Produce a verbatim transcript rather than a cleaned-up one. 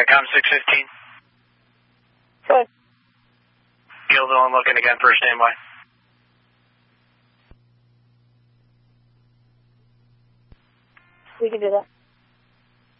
Icom six fifteen. Go ahead. Field on looking again for a standby. We can do that.